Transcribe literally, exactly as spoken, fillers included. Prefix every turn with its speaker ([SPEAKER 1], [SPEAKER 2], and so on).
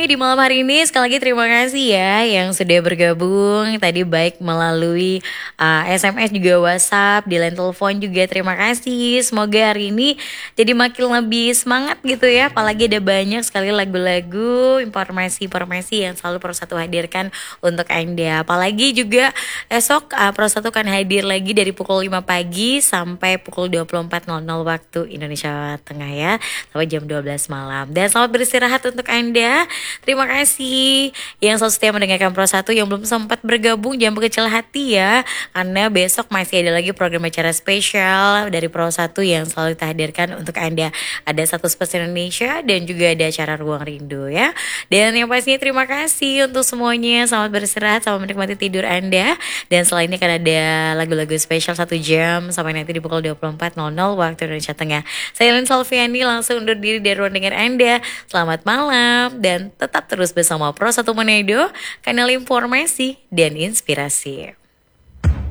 [SPEAKER 1] di malam hari ini sekali lagi terima kasih ya yang sudah bergabung tadi baik melalui uh, S M S juga WhatsApp, di line telepon juga terima kasih. Semoga hari ini jadi makin lebih semangat gitu ya. Apalagi ada banyak sekali lagu-lagu, informasi-informasi yang selalu Pro satu hadirkan untuk Anda. Apalagi juga esok uh, Pro satu akan hadir lagi dari pukul lima pagi sampai pukul dua puluh empat nol nol waktu Indonesia Tengah ya, sampai jam dua belas malam. Dan selamat beristirahat untuk Anda. Terima kasih yang selalu setia mendengarkan Pro satu. Yang belum sempat bergabung jangan berkecil hati ya, karena besok masih ada lagi program acara spesial dari Pro satu yang selalu kita hadirkan untuk Anda. Ada seratus persen Indonesia dan juga ada acara Ruang Rindu ya. Dan yang pastinya terima kasih untuk semuanya. Selamat beristirahat, selamat menikmati tidur Anda. Dan setelah ini akan ada lagu-lagu spesial satu jam sampai nanti di pukul dua puluh empat nol nol waktu Indonesia Tengah. Saya Lin Salviani langsung undur diri dari ruang dengar Anda. Selamat malam dan tetap terus bersama Pro satu Manado, kanal informasi dan inspirasi.